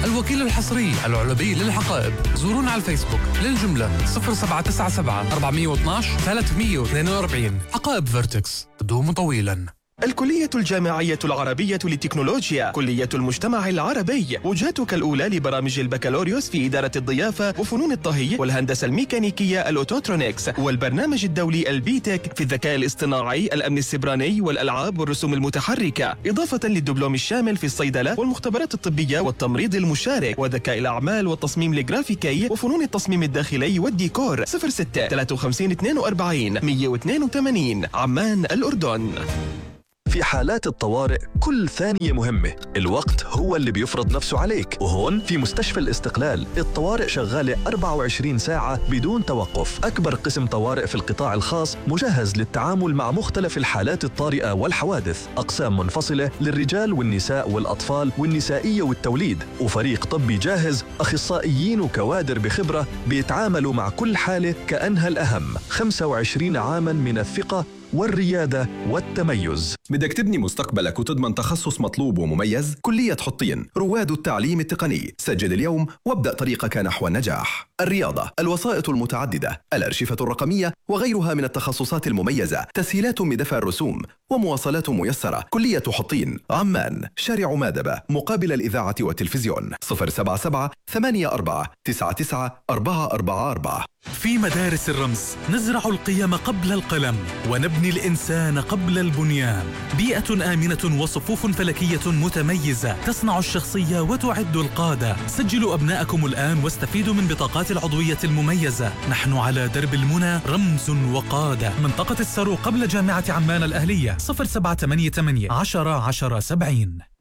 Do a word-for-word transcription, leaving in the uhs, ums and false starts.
الوكيل الحصري العلبي للحقائب. زورونا على الفيسبوك للجملة صفر سبعة تسعة سبعة أربعة واثني عشر ثلاثمئة واثنين وأربعين. حقائب فيرتكس تدوم طويلا. الكلية الجامعية العربية للتكنولوجيا، كلية المجتمع العربي، وجهتك الأولى لبرامج البكالوريوس في إدارة الضيافة وفنون الطهي والهندسة الميكانيكية الأوتوترونيكس، والبرنامج الدولي البيتك في الذكاء الاصطناعي، الأمن السيبراني والألعاب والرسوم المتحركة، إضافة للدبلوم الشامل في الصيدلة والمختبرات الطبية والتمريض المشارك وذكاء الأعمال والتصميم الجرافيكي وفنون التصميم الداخلي والديكور. صفر ستة ثلاثة وخمسين اثنين وأربعين مئة واثنين وثمانين، عمان الأردن. في حالات الطوارئ كل ثانية مهمة، الوقت هو اللي بيفرض نفسه عليك، وهون في مستشفى الاستقلال الطوارئ شغالة أربعة وعشرين ساعة بدون توقف. أكبر قسم طوارئ في القطاع الخاص مجهز للتعامل مع مختلف الحالات الطارئة والحوادث، أقسام منفصلة للرجال والنساء والأطفال والنسائية والتوليد، وفريق طبي جاهز، أخصائيين وكوادر بخبرة بيتعاملوا مع كل حالة كأنها الأهم. خمسة وعشرين عاماً من الثقة والريادة والتميز. بدك تبني مستقبلك وتضمن تخصص مطلوب ومميز؟ كلية حطين، رواد التعليم التقني. سجل اليوم وابدأ طريقك نحو النجاح. الرياضة، الوسائط المتعددة، الأرشفة الرقمية وغيرها من التخصصات المميزة، تسهيلات بدفع الرسوم ومواصلات ميسرة. كلية حطين، عمان، شارع مادبة، مقابل الإذاعة والتلفزيون. صفر سبعة سبعة ثمانية أربعة تسعة تسعة أربعة أربعة أربعة. في مدارس الرمز نزرع القيم قبل القلم ونبني الإنسان قبل البنيان. بيئة آمنة وصفوف فلكية متميزة تصنع الشخصية وتعد القادة. سجلوا أبناءكم الآن واستفيدوا من بطاقات العضوية المميزة. نحن على درب المنى، رمز وقادة. منطقة السرو قبل جامعة عمان الأهلية. صفر سبعة ثمانية ثمانية عشرة عشرة سبعين.